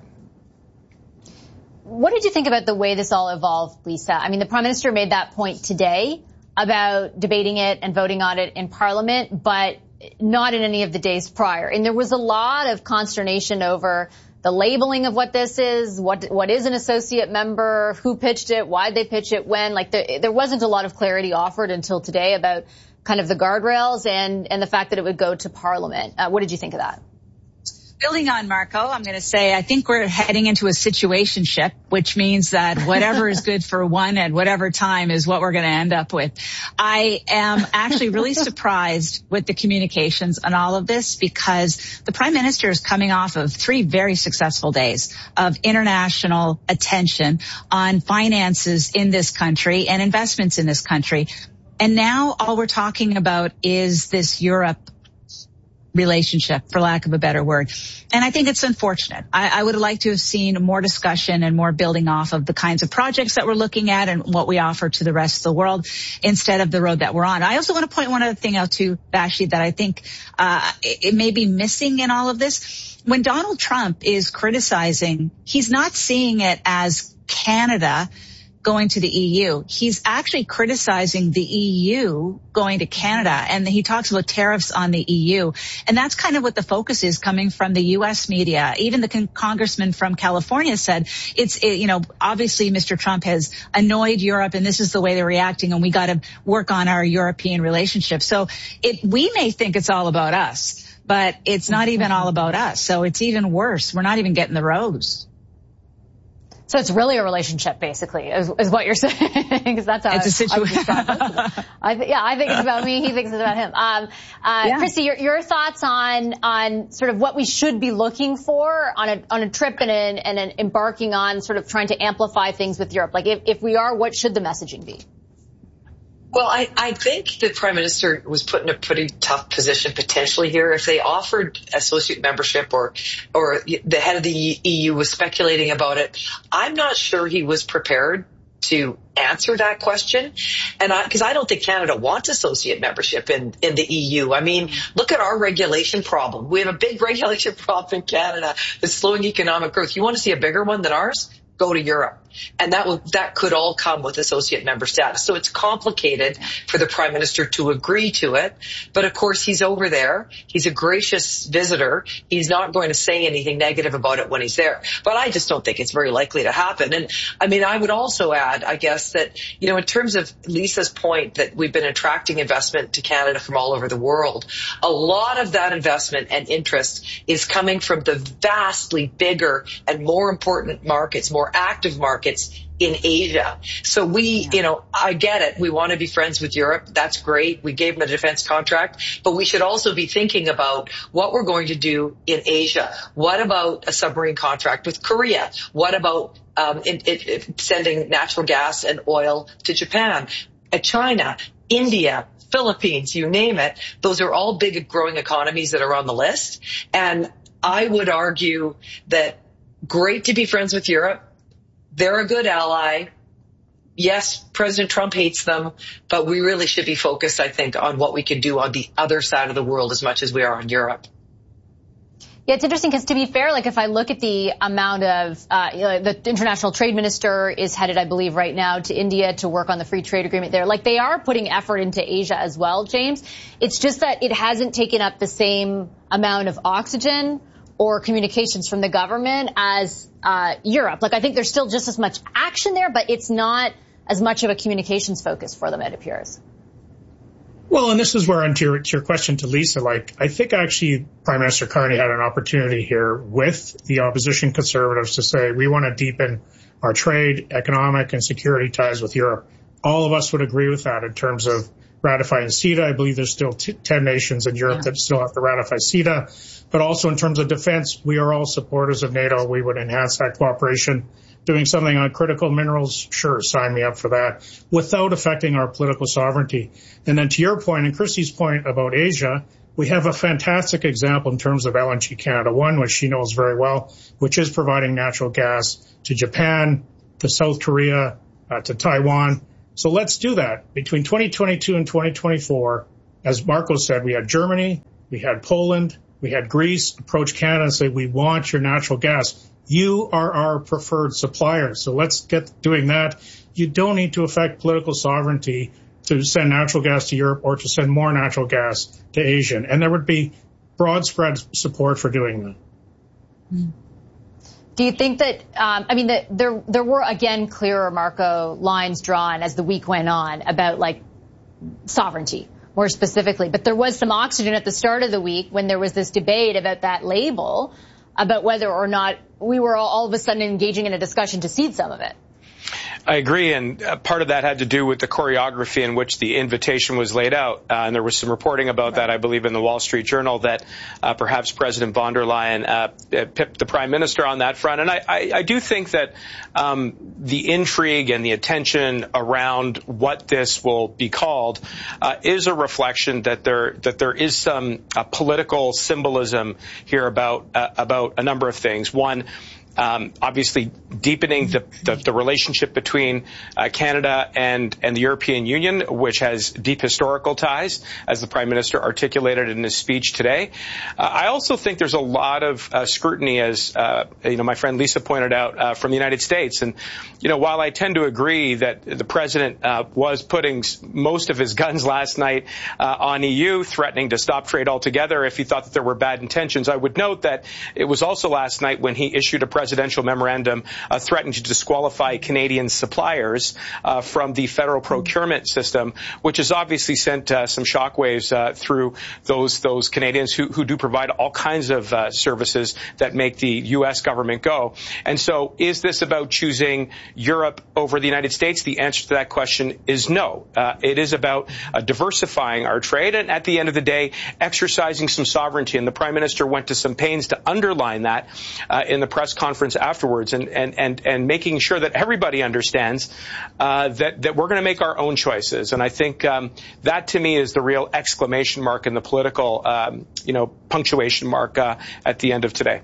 What did you think about the way this all evolved, Lisa? I mean, the Prime Minister made that point today about debating it and voting on it in Parliament, but not in any of the days prior. And there was a lot of consternation over the labeling of what this is, what what is an associate member, who pitched it, why they pitch it, when. Like the, there wasn't a lot of clarity offered until today about kind of the guardrails and, and the fact that it would go to Parliament. Uh, what did you think of that? Building on Marco, I'm going to say I think we're heading into a situationship, which means that whatever is good for one at whatever time is what we're going to end up with. I am actually really surprised with the communications on all of this because the Prime Minister is coming off of three very successful days of international attention on finances in this country and investments in this country. And now all we're talking about is this Europe relationship, for lack of a better word. And I think it's unfortunate. I, I would like to have seen more discussion and more building off of the kinds of projects that we're looking at and what we offer to the rest of the world instead of the road that we're on. I also want to point one other thing out too, Vashi, that I think uh, it, it may be missing in all of this. When Donald Trump is criticizing, he's not seeing it as Canada going to the E U. He's actually criticizing the E U going to Canada, and he talks about tariffs on the E U. And that's kind of what the focus is coming from the U S media. Even the con- congressman from California said it's, it, you know, obviously Mister Trump has annoyed Europe and this is the way they're reacting and we got to work on our European relationship. So it, we may think it's all about us, but it's not even all about us. So it's even worse. We're not even getting the rose. So it's really a relationship, basically, is, is what you're saying, because that's how it's I, a situation. I I th- yeah, I think it's about me. He thinks it's about him. Um, uh, yeah. Christy, your, your thoughts on on sort of what we should be looking for on a on a trip and an, and an embarking on sort of trying to amplify things with Europe. Like, if, if we are, what should the messaging be? Well, I, I think the Prime Minister was put in a pretty tough position potentially here. If they offered associate membership or or the head of the E U was speculating about it, I'm not sure he was prepared to answer that question. And I, because I don't think Canada wants associate membership in, in the E U. I mean, look at our regulation problem. We have a big regulation problem in Canada that's slowing economic growth. You want to see a bigger one than ours? Go to Europe. And that will, that could all come with associate member status. So it's complicated for the Prime Minister to agree to it. But of course, he's over there. He's a gracious visitor. He's not going to say anything negative about it when he's there. But I just don't think it's very likely to happen. And I mean, I would also add, I guess, that, you know, in terms of Lisa's point that we've been attracting investment to Canada from all over the world, a lot of that investment and interest is coming from the vastly bigger and more important markets, more active markets in Asia. So we, you know, I get it. We want to be friends with Europe. That's great. We gave them a defense contract, but we should also be thinking about what we're going to do in Asia. What about a submarine contract with Korea? What about um, in, in, sending natural gas and oil to Japan, uh, China, India, Philippines, you name it. Those are all big growing economies that are on the list. And I would argue that great to be friends with Europe. They're a good ally. Yes, President Trump hates them, but we really should be focused, I think, on what we can do on the other side of the world as much as we are on Europe. Yeah, it's interesting because, to be fair, like if I look at the amount of, uh, you know, the international trade minister is headed, I believe, right now to India to work on the free trade agreement there. Like they are putting effort into Asia as well, James. It's just that it hasn't taken up the same amount of oxygen or communications from the government as uh, Europe. Like I think there's still just as much action there, but it's not as much of a communications focus for them, it appears. Well, and this is where, to your, to your question to Lisa, like, I think actually Prime Minister Carney had an opportunity here with the opposition Conservatives to say, we want to deepen our trade, economic, and security ties with Europe. All of us would agree with that in terms of ratifying CETA. I believe there's still t- ten nations in Europe yeah. that still have to ratify CETA. But also in terms of defense, we are all supporters of NATO. We would enhance that cooperation. Doing something on critical minerals, sure, sign me up for that, without affecting our political sovereignty. And then to your point, and Chrissy's point about Asia, we have a fantastic example in terms of L N G Canada, one which she knows very well, which is providing natural gas to Japan, to South Korea, uh, to Taiwan. So let's do that. Between twenty twenty-two and twenty twenty-four, as Marco said, we had Germany, we had Poland, we had Greece approach Canada and say, we want your natural gas. You are our preferred supplier. So let's get doing that. You don't need to affect political sovereignty to send natural gas to Europe or to send more natural gas to Asia. And there would be broad spread support for doing that. Do you think that, um, I mean, the, there there were, again, clearer, Marco, lines drawn as the week went on about, like, sovereignty more specifically. But there was some oxygen at the start of the week when there was this debate about that label, about whether or not we were all, all of a sudden engaging in a discussion to cede some of it. I agree, and uh, part of that had to do with the choreography in which the invitation was laid out, uh, and there was some reporting about right. that, I believe, in the Wall Street Journal, that uh, perhaps President von der Leyen uh, pipped the Prime Minister on that front. And I, I, I do think that um, the intrigue and the attention around what this will be called uh, is a reflection that there that there is some uh, political symbolism here about uh, about a number of things. One, Um, obviously deepening the, the, the relationship between uh, Canada and, and the European Union, which has deep historical ties, as the Prime Minister articulated in his speech today. Uh, I also think there's a lot of uh, scrutiny, as uh, you know, my friend Lisa pointed out, uh, from the United States. And you know, while I tend to agree that the President uh, was putting most of his guns last night uh, on E U, threatening to stop trade altogether if he thought that there were bad intentions, I would note that it was also last night when he issued a presidential memorandum uh, threatening to disqualify Canadian suppliers uh, from the federal procurement system, which has obviously sent uh, some shockwaves uh, through those those Canadians who, who do provide all kinds of uh, services that make the U S government go. And so is this about choosing Europe over the United States? The answer to that question is no. Uh, it is about uh, diversifying our trade and, at the end of the day, exercising some sovereignty. And the Prime Minister went to some pains to underline that uh, in the press conference afterwards, and, and, and, and making sure that everybody understands uh, that, that we're going to make our own choices. And I think um, that, to me, is the real exclamation mark and the political, um, you know, punctuation mark uh, at the end of today.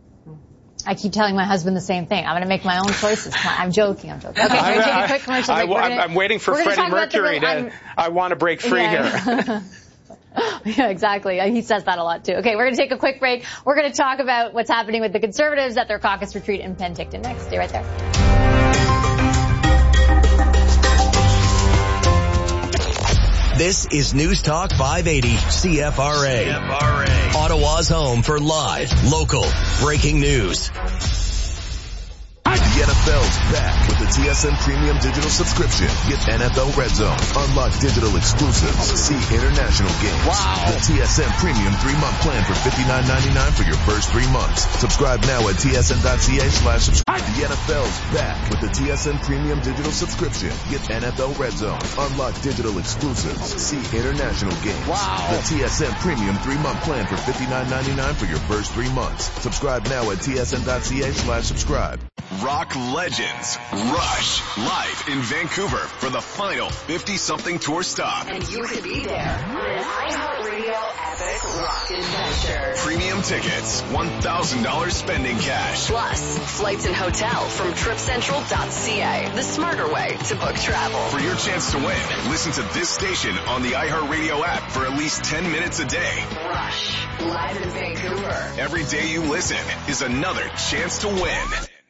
I keep telling my husband the same thing. I'm going to make my own choices. I'm joking. I'm joking. Okay, we're going to take a quick commercial break. I, I, I'm waiting for Freddie Mercury to, I want to break free yeah. here. Yeah, exactly. He says that a lot, too. Okay, we're going to take a quick break. We're going to talk about what's happening with the Conservatives at their caucus retreat in Penticton next. Stay right there. This is News Talk five eighty C F R A. C F R A. Ottawa's home for live, local, breaking news. The N F L's back with the T S N Premium Digital Subscription. Get N F L Red Zone, unlock digital exclusives, see international games. Wow. The T S N Premium three-month plan for fifty-nine ninety-nine for your first three months. Subscribe now at tsn.ca slash subscribe. The N F L's back with the T S N Premium Digital Subscription. Get N F L Red Zone, unlock digital exclusives, see international games. Wow. The T S N Premium three-month plan for fifty-nine ninety-nine for your first three months. Subscribe now at tsn.ca slash subscribe. Rock legends Rush live in Vancouver for the final fifty-something tour stop. And you could be there on an iHeartRadio epic Rock Adventure. Premium tickets, one thousand dollars spending cash. Plus, flights and hotel from trip central dot c a. The smarter way to book travel. For your chance to win, listen to this station on the iHeartRadio app for at least ten minutes a day. Rush, live in Vancouver. Every day you listen is another chance to win.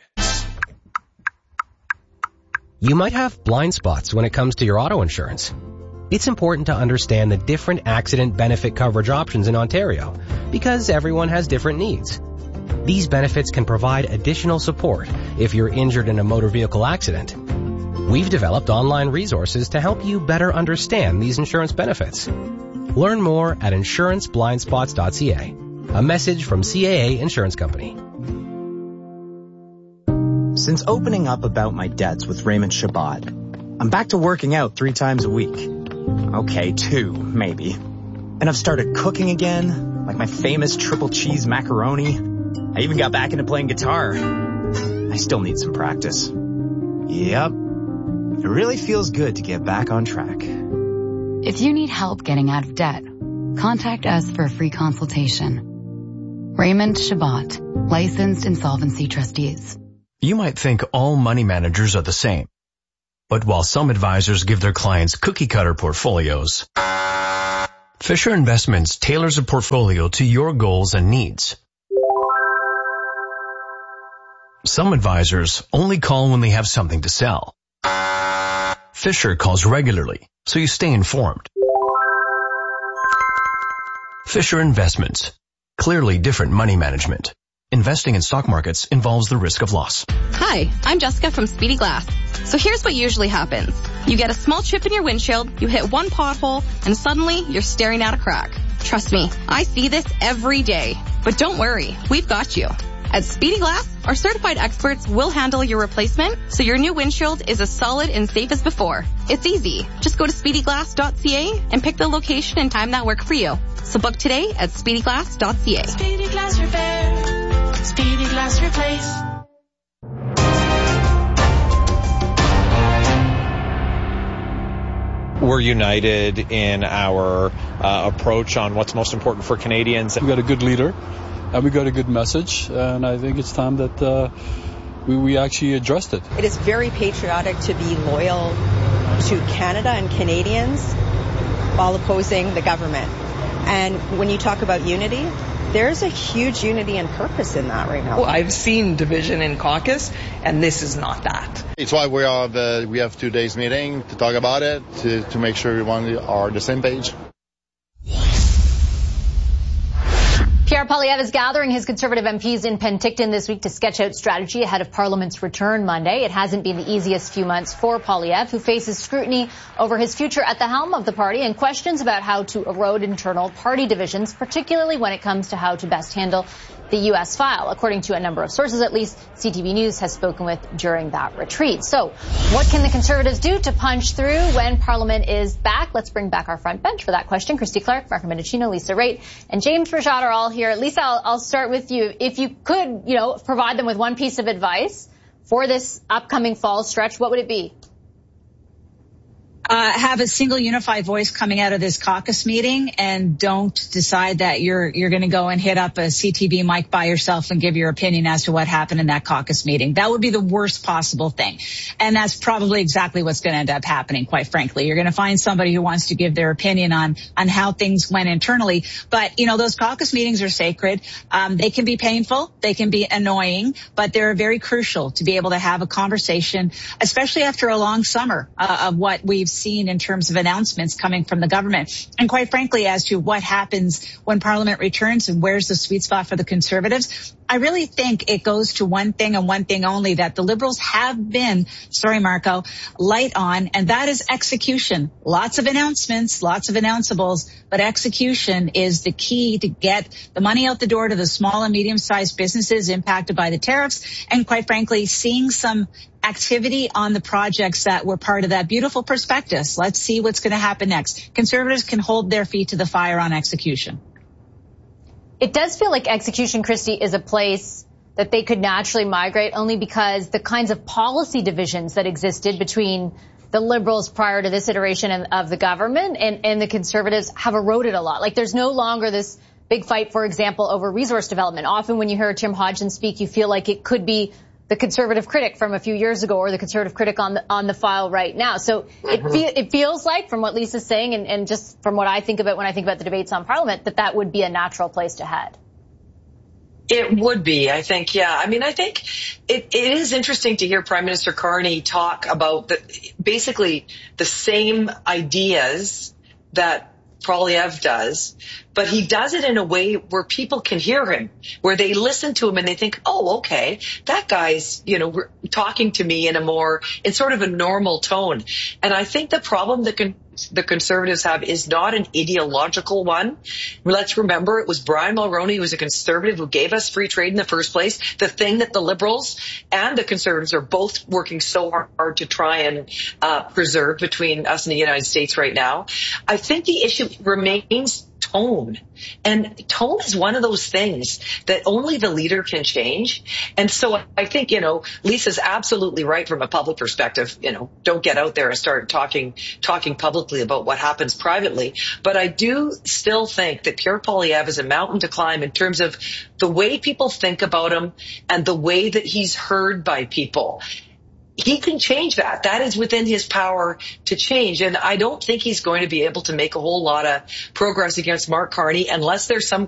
You might have blind spots when it comes to your auto insurance. It's important to understand the different accident benefit coverage options in Ontario because everyone has different needs. These benefits can provide additional support if you're injured in a motor vehicle accident. We've developed online resources to help you better understand these insurance benefits. Learn more at insurance blind spots dot c a. A message from C A A Insurance Company. Since opening up about my debts with Raymond Chabot, I'm back to working out three times a week. Okay, two, maybe. And I've started cooking again, like my famous triple cheese macaroni. I even got back into playing guitar. I still need some practice. Yep. It really feels good to get back on track. If you need help getting out of debt, contact us for a free consultation. Raymond Chabot, licensed insolvency trustees. You might think all money managers are the same. But while some advisors give their clients cookie-cutter portfolios, Fisher Investments tailors a portfolio to your goals and needs. Some advisors only call when they have something to sell. Fisher calls regularly, so you stay informed. Fisher Investments. Clearly different money management. Investing in stock markets involves the risk of loss. Hi, I'm Jessica from Speedy Glass. So here's what usually happens. You get a small chip in your windshield, you hit one pothole, and suddenly you're staring at a crack. Trust me, I see this every day. But don't worry, we've got you. At Speedy Glass, our certified experts will handle your replacement so your new windshield is as solid and safe as before. It's easy. Just go to speedy glass dot c a and pick the location and time that work for you. So book today at speedy glass dot c a. Speedy Glass Repair. Speedy Glass Replace. We're united in our uh, approach on what's most important for Canadians. We've got a good leader, and we got a good message, and I think it's time that uh, we, we actually addressed it. It is very patriotic to be loyal to Canada and Canadians while opposing the government. And when you talk about unity, there's a huge unity and purpose in that right now. Well, I've seen division in caucus, and this is not that. It's why we have uh, we have two days meeting to talk about it, to, to make sure everyone are on the same page. Pierre Poilievre is gathering his Conservative M Ps in Penticton this week to sketch out strategy ahead of Parliament's return Monday. It hasn't been the easiest few months for Poilievre, who faces scrutiny over his future at the helm of the party and questions about how to erode internal party divisions, particularly when it comes to how to best handle the U S file. According to a number of sources, at least, C T V News has spoken with during that retreat. So what can the Conservatives do to punch through when Parliament is back? Let's bring back our front bench for that question. Christy Clark, Marco Mendicino, Lisa Raitt, and James Rajat are all here. Lisa, I'll, I'll start with you. If you could, you know, provide them with one piece of advice for this upcoming fall stretch, what would it be? Uh, have a single unified voice coming out of this caucus meeting, and don't decide that you're you're going to go and hit up a C T V mic by yourself and give your opinion as to what happened in that caucus meeting. That would be the worst possible thing. And that's probably exactly what's going to end up happening, quite frankly. You're going to find somebody who wants to give their opinion on on how things went internally. But, you know, those caucus meetings are sacred. Um, they can be painful. They can be annoying, but they're very crucial to be able to have a conversation, especially after a long summer uh, of what we've seen in terms of announcements coming from the government. And quite frankly, as to what happens when Parliament returns and where's the sweet spot for the Conservatives, I really think it goes to one thing and one thing only that the Liberals have been, sorry, Marco, light on, and that is execution. Lots of announcements, lots of announceables, but execution is the key to get the money out the door to the small and medium-sized businesses impacted by the tariffs, and quite frankly, seeing some activity on the projects that were part of that beautiful prospectus. Let's see what's going to happen next. Conservatives can hold their feet to the fire on execution. It does feel like execution, Christy, is a place that they could naturally migrate only because the kinds of policy divisions that existed between the Liberals prior to this iteration of the government and, and the Conservatives have eroded a lot. Like there's no longer this big fight, for example, over resource development. Often when you hear Tim Hodgson speak, you feel like it could be the conservative critic from a few years ago or the conservative critic on the, on the file right now. So it, fe- it feels like, from what Lisa's saying and, and just from what I think about when I think about the debates on Parliament, that that would be a natural place to head. It would be, I think, yeah. I mean, I think it, it is interesting to hear Prime Minister Carney talk about the, basically the same ideas that Poilievre does, but he does it in a way where people can hear him, where they listen to him and they think, oh, okay, that guy's, you know, talking to me in a more, in sort of a normal tone. And I think the problem that con- the Conservatives have is not an ideological one. Let's remember it was Brian Mulroney who was a Conservative who gave us free trade in the first place, the thing that the Liberals and the Conservatives are both working so hard to try and uh, preserve between us and the United States right now. I think the issue remains tone. And tone is one of those things that only the leader can change. And so I think, you know, Lisa's absolutely right from a public perspective. You know, don't get out there and start talking, talking publicly about what happens privately. But I do still think that Pierre Poilievre is a mountain to climb in terms of the way people think about him and the way that he's heard by people. He can change that. That is within his power to change. And I don't think he's going to be able to make a whole lot of progress against Mark Carney unless there's some